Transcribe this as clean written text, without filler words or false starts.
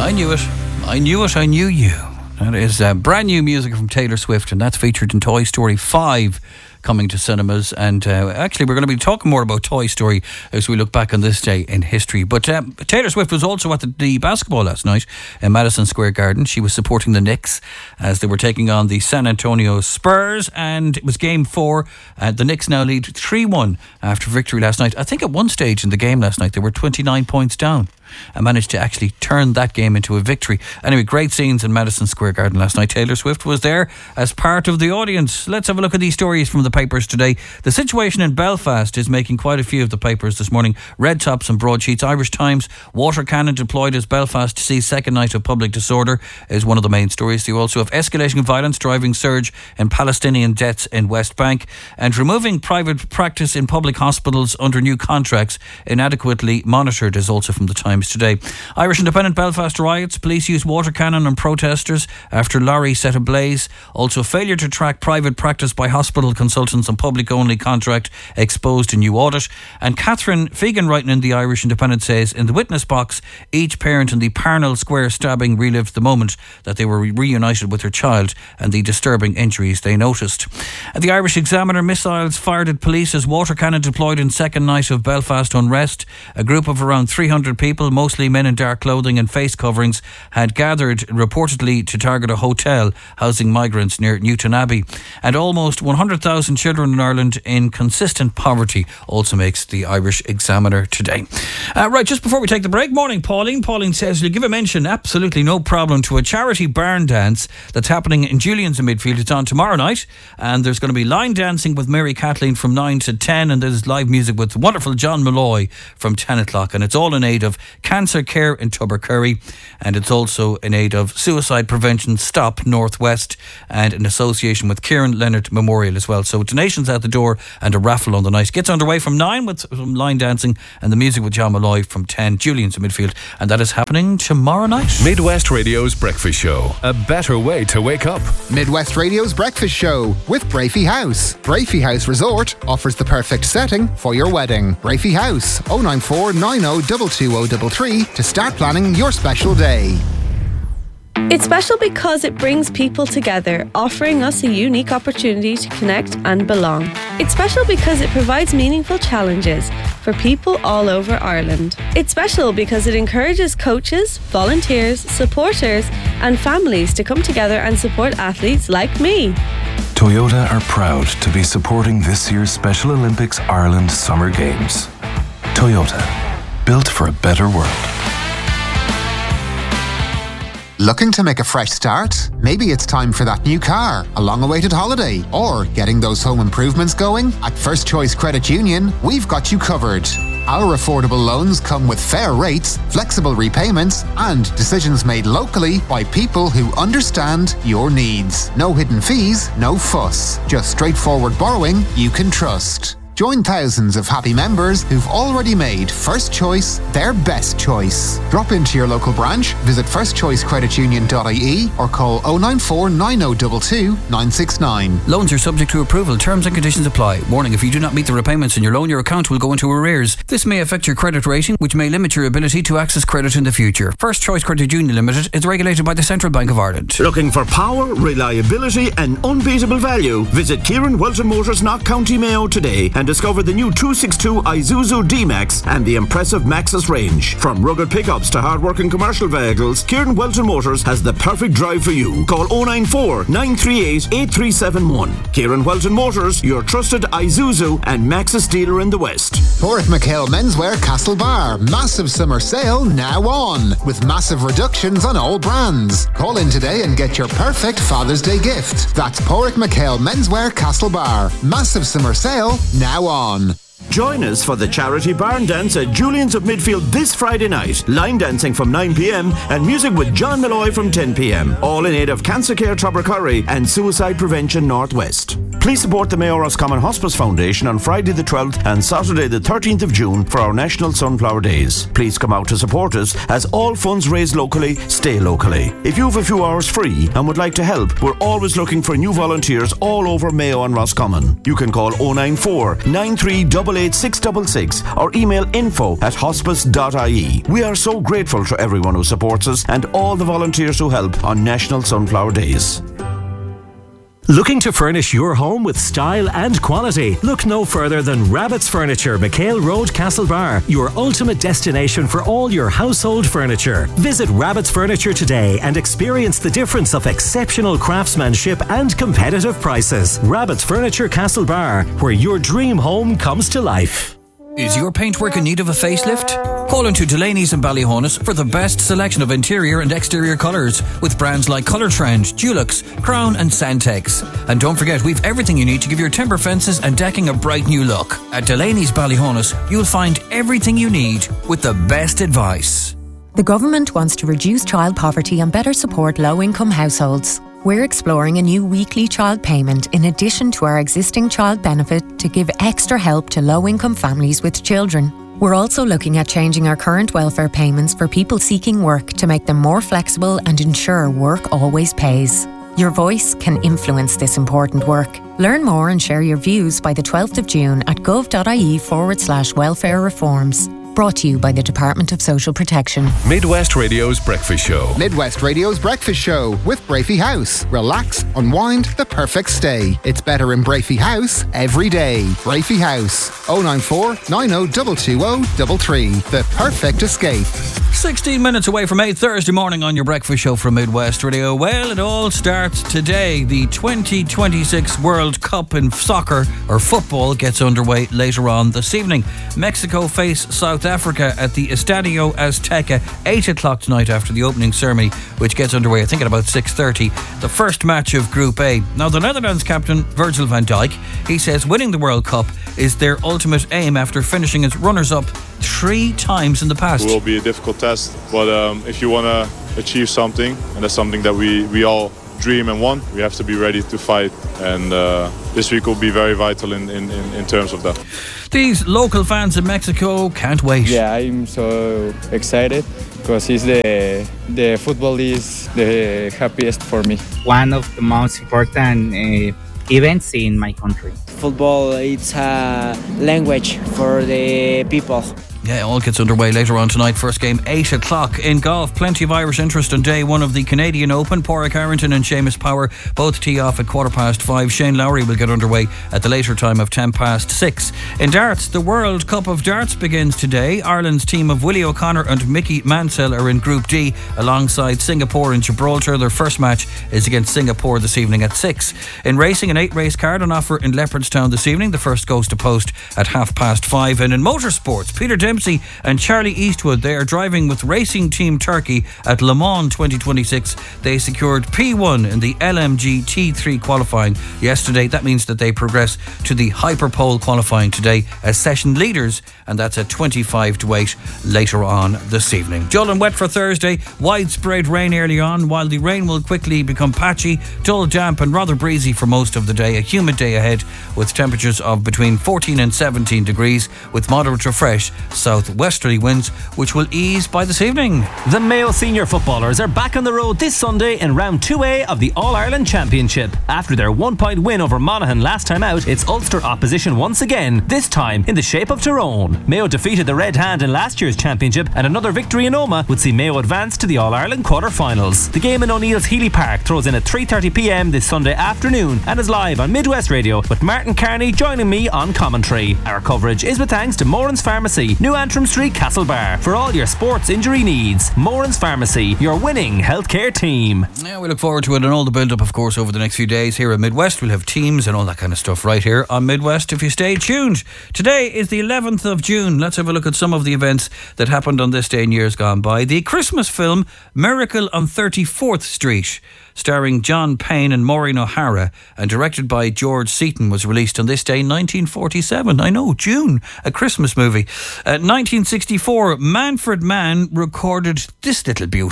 I knew it. I knew you. That is brand new music from Taylor Swift, and that's featured in Toy Story 5 coming to cinemas. And actually we're going to be talking more about Toy Story as we look back on this day in history. But Taylor Swift was also at the basketball last night in Madison Square Garden. She was supporting the Knicks as they were taking on the San Antonio Spurs, and it was game 4. The Knicks now lead 3-1 after victory last night. I think at one stage in the game last night they were 29 points down and managed to actually turn that game into a victory. Anyway, great scenes in Madison Square Garden last night. Taylor Swift was there as part of the audience. Let's have a look at these stories from the papers today. The situation in Belfast is making quite a few of the papers this morning. Red tops and broadsheets. Irish Times, water cannon deployed as Belfast sees second night of public disorder is one of the main stories. You also have escalating violence driving surge in Palestinian deaths in West Bank, and removing private practice in public hospitals under new contracts inadequately monitored is also from the Times today. Irish Independent Belfast riots. Police use water cannon on protesters after lorry set ablaze. Also failure to track private practice by hospital consultants on public only contract exposed in new audit. And Catherine Fegan, writing in the Irish Independent, says in the witness box each parent in the Parnell Square stabbing relived the moment that they were reunited with their child and the disturbing injuries they noticed. At the Irish Examiner, missiles fired at police as water cannon deployed in second night of Belfast unrest. A group of around 300 people, mostly men in dark clothing and face coverings, had gathered reportedly to target a hotel housing migrants near Newton Abbey. And almost 100,000 children in Ireland in consistent poverty also makes the Irish Examiner today. Right, just before we take the break, morning Pauline. Pauline says, you'll give a mention, absolutely no problem, to a charity barn dance that's happening in Julian's in Midfield. It's on tomorrow night, and there's going to be line dancing with Mary Kathleen from 9 to 10, and there's live music with wonderful John Malloy from 10 o'clock, and it's all in aid of cancer care in Tubbercurry, and it's also in aid of Suicide Prevention Stop Northwest, and in association with Kieran Leonard Memorial as well. So donations at the door and a raffle on the night. Gets underway from 9 with some line dancing and the music with John Malloy from 10. Julian's in Midfield, and that is happening tomorrow night. Midwest Radio's Breakfast Show, a better way to wake up. Midwest Radio's Breakfast Show with Brafey House. Brafey House Resort offers the perfect setting for your wedding. Brafey House, 094 90 22033 to start planning your special day. It's special because it brings people together, offering us a unique opportunity to connect and belong. It's special because it provides meaningful challenges for people all over Ireland. It's special because it encourages coaches, volunteers, supporters and families to come together and support athletes like me. Toyota are proud to be supporting this year's Special Olympics Ireland Summer Games. Toyota, built for a better world. Looking to make a fresh start? Maybe it's time for that new car, a long-awaited holiday, or getting those home improvements going? At First Choice Credit Union, we've got you covered. Our affordable loans come with fair rates, flexible repayments, and decisions made locally by people who understand your needs. No hidden fees, no fuss. Just straightforward borrowing you can trust. Join thousands of happy members who've already made First Choice their best choice. Drop into your local branch, visit firstchoicecreditunion.ie or call 094 9022 969. Loans are subject to approval. Terms and conditions apply. Warning, if you do not meet the repayments in your loan, your account will go into arrears. This may affect your credit rating, which may limit your ability to access credit in the future. First Choice Credit Union Limited is regulated by the Central Bank of Ireland. Looking for power, reliability and unbeatable value? Visit Kieran Welton Motors, Knock County Mayo today and discover the new 262 Isuzu D-Max and the impressive Maxus range. From rugged pickups to hard-working commercial vehicles, Kieran Welton Motors has the perfect drive for you. Call 094 938 8371. Kieran Welton Motors, your trusted Isuzu and Maxus dealer in the West. Porrick McHale Menswear Castlebar. Massive summer sale now on, with massive reductions on all brands. Call in today and get your perfect Father's Day gift. That's Porrick McHale Menswear Castlebar. Massive summer sale now on. Join us for the charity barn dance at Julian's of Midfield this Friday night. Line dancing from 9 p.m. and music with John Malloy from 10 p.m. All in aid of Cancer Care Tubbercurry and Suicide Prevention Northwest. Please support the Mayo Roscommon Hospice Foundation on Friday the 12th and Saturday the 13th of June for our National Sunflower Days. Please come out to support us, as all funds raised locally stay locally. If you have a few hours free and would like to help, we're always looking for new volunteers all over Mayo and Roscommon. You can call 094 9388 08666 or email info@hospice.ie. We are so grateful to everyone who supports us and all the volunteers who help on National Sunflower Days. Looking to furnish your home with style and quality? Look no further than Rabbit's Furniture, McHale Road, Castlebar, your ultimate destination for all your household furniture. Visit Rabbit's Furniture today and experience the difference of exceptional craftsmanship and competitive prices. Rabbit's Furniture, Castlebar, where your dream home comes to life. Is your paintwork in need of a facelift? Call into Delaney's in Ballyhonus for the best selection of interior and exterior colours with brands like Colour Trend, Dulux, Crown and Santex. And don't forget, we've everything you need to give your timber fences and decking a bright new look. At Delaney's Ballyhonus, you'll find everything you need with the best advice. The government wants to reduce child poverty and better support low-income households. We're exploring a new weekly child payment in addition to our existing child benefit to give extra help to low-income families with children. We're also looking at changing our current welfare payments for people seeking work to make them more flexible and ensure work always pays. Your voice can influence this important work. Learn more and share your views by the 12th of June at gov.ie/welfare reforms. Brought to you by the Department of Social Protection. Midwest Radio's Breakfast Show. Midwest Radio's Breakfast Show with Brafey House. Relax, unwind, the perfect stay. It's better in Brafey House every day. Brafey House, 094 90 The perfect escape. 16 minutes away from 8 Thursday morning on your breakfast show from Midwest Radio. Well, it all starts today. The 2026 World Cup in soccer or football gets underway later on this evening. Mexico face South Africa at the Estadio Azteca, 8 o'clock tonight after the opening ceremony, which gets underway, I think, at about 6:30. The first match of Group A. Now, the Netherlands captain, Virgil van Dijk, he says winning the World Cup is their ultimate aim after finishing as runners-up 3 times in the past. It will be a difficult test, but if you want to achieve something, and that's something that we all dream and want, we have to be ready to fight, and this week will be very vital in terms of that. These local fans in Mexico can't wait. Yeah, I'm so excited because the football is the happiest for me. One of the most important events in my country. Football, it's a language for the people. Yeah, it all gets underway later on tonight. First game, 8 o'clock. In golf, plenty of Irish interest on day one of the Canadian Open. Pádraig Harrington and Seamus Power both tee off at 5:15. Shane Lowry will get underway at the later time of 6:10. In darts, the World Cup of Darts begins today. Ireland's team of Willie O'Connor and Mickey Mansell are in Group D alongside Singapore and Gibraltar. Their first match is against Singapore this evening at 6. In racing, an 8-race card on offer in Leopardstown this evening. The first goes to post at 5:30. And in motorsports, Peter Dempsey and Charlie Eastwood, they are driving with Racing Team Turkey at Le Mans 2026. They secured P1 in the LMG T3 qualifying yesterday. That means that they progress to the Hyperpole qualifying today as session leaders, and that's at 8 later on this evening. Dull and wet for Thursday. Widespread rain early on, while the rain will quickly become patchy, dull, damp and rather breezy for most of the day. A humid day ahead with temperatures of between 14 and 17 degrees with moderate to fresh southwesterly winds, which will ease by this evening. The Mayo senior footballers are back on the road this Sunday in round 2A of the All-Ireland Championship. After their 1-point win over Monaghan last time out, it's Ulster opposition once again, this time in the shape of Tyrone. Mayo defeated the Red Hand in last year's championship, and another victory in Omagh would see Mayo advance to the All-Ireland quarter-finals. The game in O'Neill's Healy Park throws in at 3:30pm this Sunday afternoon and is live on Midwest Radio with Martin Carney joining me on commentary. Our coverage is with thanks to Moran's Pharmacy, New Antrim Street, Castlebar. For all your sports injury needs, Moran's Pharmacy, your winning healthcare team. Yeah, we look forward to it and all the build-up, of course, over the next few days here at Midwest. We'll have teams and all that kind of stuff right here on Midwest if you stay tuned. Today is the 11th of June. Let's have a look at some of the events that happened on this day in years gone by. The Christmas film Miracle on 34th Street, starring John Payne and Maureen O'Hara and directed by George Seaton, was released on this day in 1947. I know, June, a Christmas movie. 1964, Manfred Mann recorded this little beaut.